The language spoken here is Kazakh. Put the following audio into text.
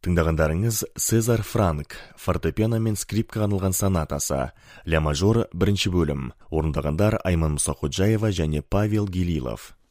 Тыңдағандарыңыз Сезар Франк, фортепиано мен скрипкаға арналған сонатасы, ля мажор 1 бөлім. Орындағандар Айман Мұсақожаева және Павел Гилилов.